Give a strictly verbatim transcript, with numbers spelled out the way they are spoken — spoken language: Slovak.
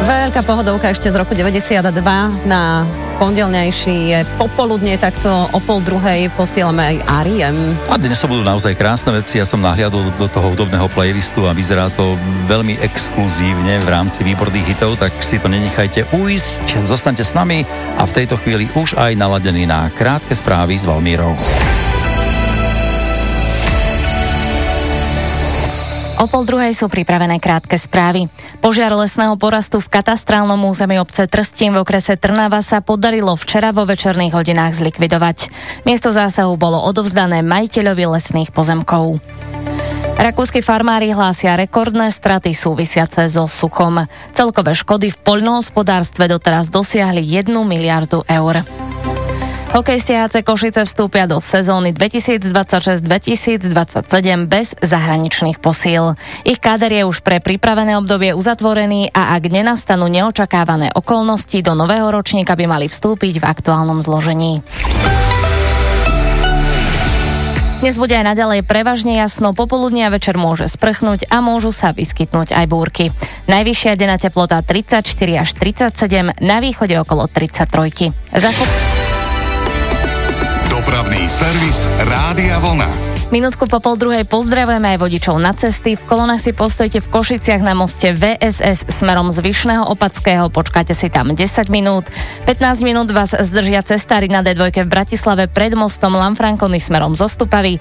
Veľká pohodovka ešte z roku deväťdesiatdva na pondelnejší popoludne, takto o pol druhej posielame aj er í em. A dnes sa budú naozaj krásne veci. Ja som nahliadol do toho hudobného playlistu a vyzerá to veľmi exkluzívne v rámci výborných hitov, tak si to nenechajte ujsť. Zostaňte s nami a v tejto chvíli už aj naladený na krátke správy s Valmírou. O pol druhej sú pripravené krátke správy. Požiar lesného porastu v katastrálnom území obce Trstín v okrese Trnava sa podarilo včera vo večerných hodinách zlikvidovať. Miesto zásahu bolo odovzdané majiteľovi lesných pozemkov. Rakúski farmári hlásia rekordné straty súvisiace so suchom. Celkové škody v poľnohospodárstve doteraz dosiahli jednu miliardu eur. Hokejisti há cé Košice vstúpia do sezóny dvetisícdvadsaťšesť dvetisícdvadsaťsedem bez zahraničných posíl. Ich káder je už pre pripravené obdobie uzatvorený a ak nenastanú neočakávané okolnosti, do nového ročníka by mali vstúpiť v aktuálnom zložení. Dnes bude aj naďalej prevažne jasno, popoludne a večer môže sprchnúť a môžu sa vyskytnúť aj búrky. Najvyššia denná teplota tridsaťštyri až tridsaťsedem, na východe okolo tridsaťtri. Zachop... Dopravný servis Rádia Vlna. Minútku po pol druhej pozdravujeme aj vodičov na cesty. V kolónach si postojte v Košiciach na moste vé es es smerom z Vyšného Opatského. Počkáte si tam desať minút. pätnásť minút vás zdržia cestári na dé dva v Bratislave pred mostom Lanfranconi smerom zo Stupavy.